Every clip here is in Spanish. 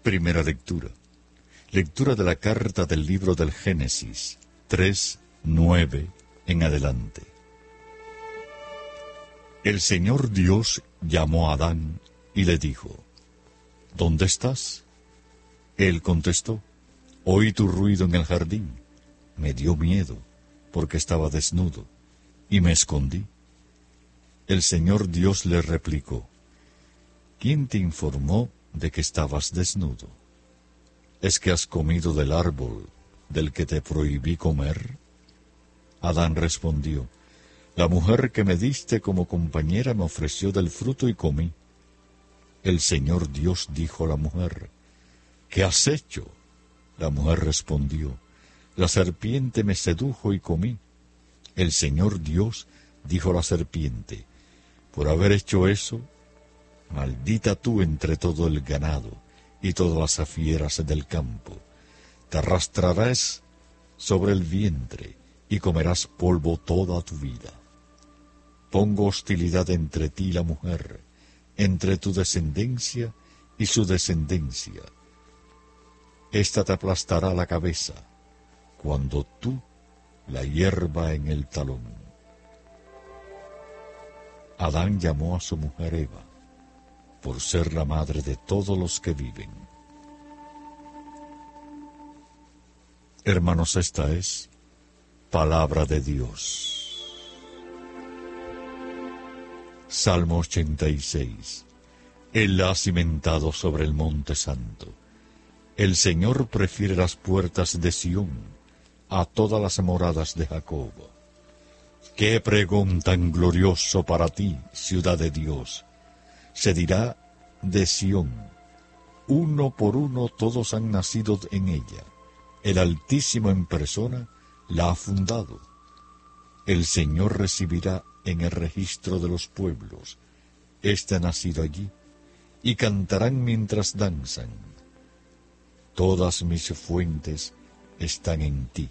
Primera lectura. Lectura de la carta del libro del Génesis, 3:9 en adelante. El Señor Dios llamó a Adán y le dijo: ¿Dónde estás? Él contestó: oí tu ruido en el jardín. Me dio miedo, porque estaba desnudo, y me escondí. El Señor Dios le replicó: ¿quién te informó de que estabas desnudo? ¿Es que has comido del árbol del que te prohibí comer? Adán respondió: la mujer que me diste como compañera me ofreció del fruto y comí. El Señor Dios dijo a la mujer: ¿qué has hecho? La mujer respondió: la serpiente me sedujo y comí. El Señor Dios dijo a la serpiente: por haber hecho eso, maldita tú entre todo el ganado y todas las fieras del campo. Te arrastrarás sobre el vientre y comerás polvo toda tu vida. Pongo hostilidad entre ti y la mujer, entre tu descendencia y su descendencia. Esta te aplastará la cabeza, cuando tú la hierba en el talón. Adán llamó a su mujer Eva, por ser la madre de todos los que viven. Hermanos, esta es palabra de Dios. Salmo 86. Él la ha cimentado sobre el monte santo. El Señor prefiere las puertas de Sión a todas las moradas de Jacob. ¡Qué pregón tan glorioso para ti, ciudad de Dios! Se dirá de Sión: uno por uno todos han nacido en ella. El Altísimo en persona la ha fundado. El Señor recibirá en el registro de los pueblos: este ha nacido allí, y cantarán mientras danzan. Todas mis fuentes están en ti.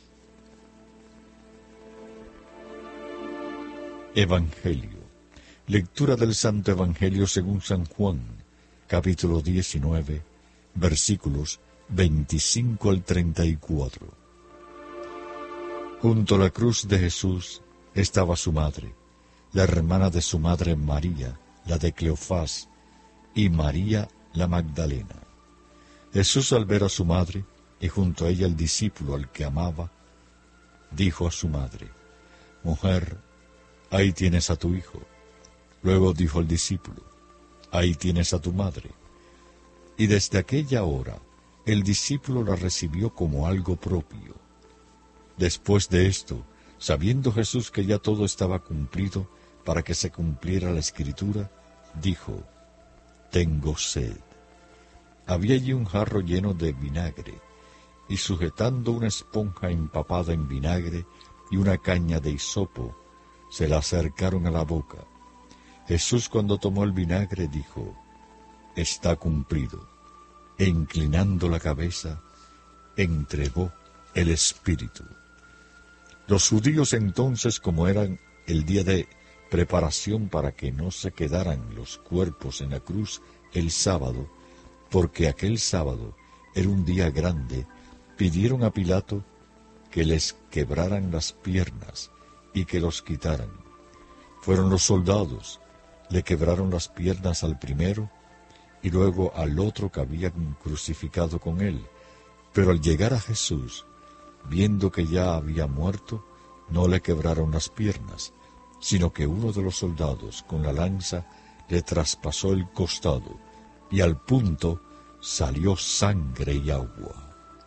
Evangelio. Lectura del Santo Evangelio según San Juan, capítulo 19, versículos 25 al 34. Junto a la cruz de Jesús estaba su madre, la hermana de su madre María, la de Cleofás, y María la Magdalena. Jesús, al ver a su madre y junto a ella el discípulo al que amaba, dijo a su madre: mujer, ahí tienes a tu hijo. Luego dijo al discípulo: ahí tienes a tu madre. Y desde aquella hora el discípulo la recibió como algo propio. Después de esto, sabiendo Jesús que ya todo estaba cumplido para que se cumpliera la Escritura, dijo: tengo sed. Había allí un jarro lleno de vinagre, y sujetando una esponja empapada en vinagre y una caña de hisopo, se la acercaron a la boca. Jesús, cuando tomó el vinagre, dijo: está cumplido. E inclinando la cabeza, entregó el Espíritu. Los judíos entonces, como eran el día de preparación para que no se quedaran los cuerpos en la cruz el sábado, porque aquel sábado era un día grande, pidieron a Pilato que les quebraran las piernas y que los quitaran. Fueron los soldados, le quebraron las piernas al primero y luego al otro que habían crucificado con él. Pero al llegar a Jesús, viendo que ya había muerto, no le quebraron las piernas, sino que uno de los soldados con la lanza le traspasó el costado, y al punto salió sangre y agua.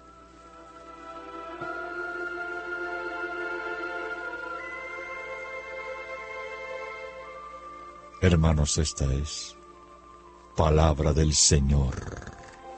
Hermanos, esta es palabra del Señor.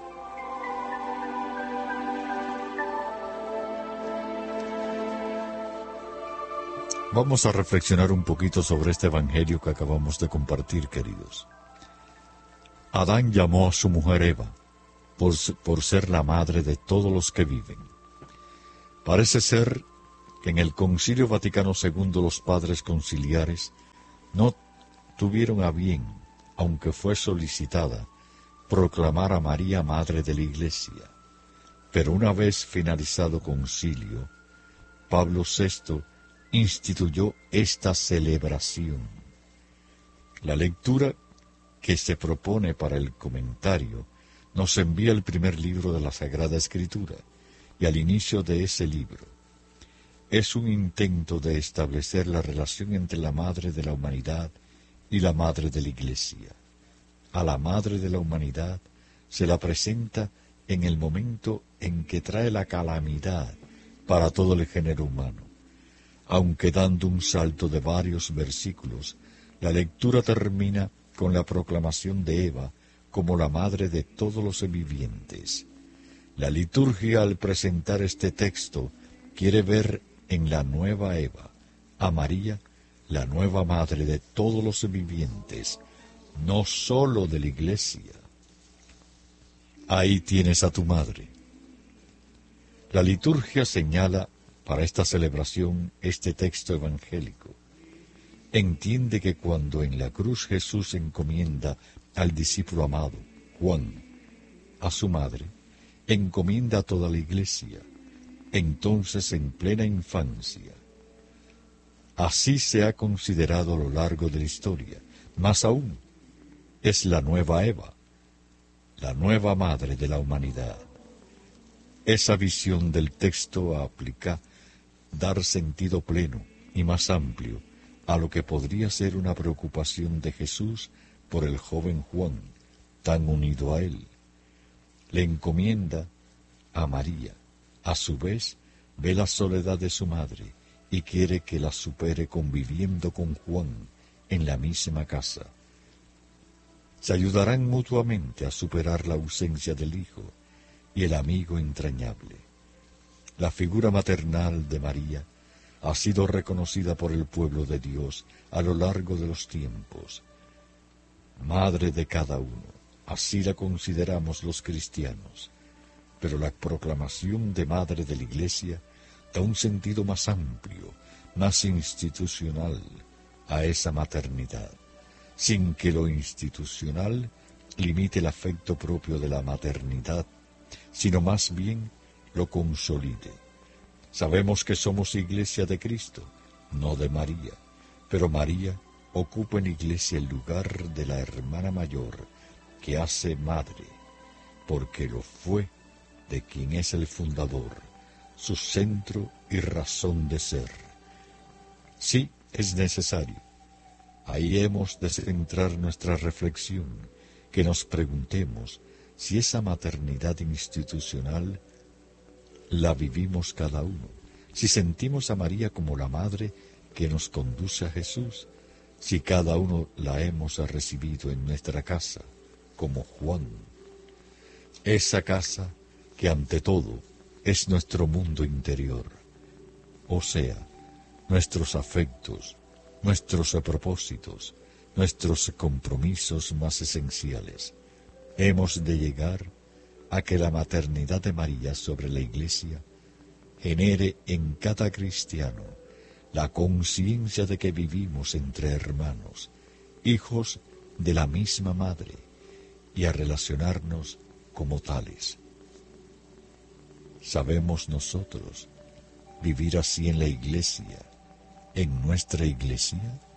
Vamos a reflexionar un poquito sobre este evangelio que acabamos de compartir, queridos. Adán llamó a su mujer Eva, por ser la madre de todos los que viven. Parece ser que en el Concilio Vaticano II los padres conciliares no tuvieron a bien, aunque fue solicitada, proclamar a María Madre de la Iglesia. Pero una vez finalizado concilio, Pablo VI instituyó esta celebración. La lectura que se propone para el comentario nos envía el primer libro de la Sagrada Escritura, y al inicio de ese libro es un intento de establecer la relación entre la Madre de la Humanidad y la Madre de la Iglesia. A la Madre de la Humanidad se la presenta en el momento en que trae la calamidad para todo el género humano. Aunque dando un salto de varios versículos, la lectura termina con la proclamación de Eva como la madre de todos los vivientes. La liturgia, al presentar este texto, quiere ver en la nueva Eva a María, la nueva madre de todos los vivientes, no sólo de la Iglesia. Ahí tienes a tu madre. La liturgia señala para esta celebración este texto evangélico. Entiende que cuando en la cruz Jesús encomienda al discípulo amado, Juan, a su madre, encomienda a toda la Iglesia, entonces en plena infancia. Así se ha considerado a lo largo de la historia. Más aún, es la nueva Eva, la nueva madre de la humanidad. Esa visión del texto aplica dar sentido pleno y más amplio a lo que podría ser una preocupación de Jesús por el joven Juan, tan unido a él. Le encomienda a María. A su vez, ve la soledad de su madre y quiere que la supere conviviendo con Juan en la misma casa. Se ayudarán mutuamente a superar la ausencia del hijo y el amigo entrañable. La figura maternal de María ha sido reconocida por el pueblo de Dios a lo largo de los tiempos. Madre de cada uno, así la consideramos los cristianos, pero la proclamación de Madre de la Iglesia da un sentido más amplio, más institucional a esa maternidad, sin que lo institucional limite el afecto propio de la maternidad, sino más bien lo consolide. Sabemos que somos Iglesia de Cristo, no de María, pero María ocupa en la Iglesia el lugar de la hermana mayor que hace madre, porque lo fue de quien es el fundador, su centro y razón de ser. Sí, es necesario. Ahí hemos de centrar nuestra reflexión, que nos preguntemos si esa maternidad institucional la vivimos cada uno, si sentimos a María como la madre que nos conduce a Jesús, si cada uno la hemos recibido en nuestra casa, como Juan. Esa casa que ante todo es nuestro mundo interior, o sea, nuestros afectos, nuestros propósitos, nuestros compromisos más esenciales. Hemos de llegar a que la maternidad de María sobre la Iglesia genere en cada cristiano la conciencia de que vivimos entre hermanos, hijos de la misma madre, y a relacionarnos como tales. ¿Sabemos nosotros vivir así en la Iglesia, en nuestra Iglesia?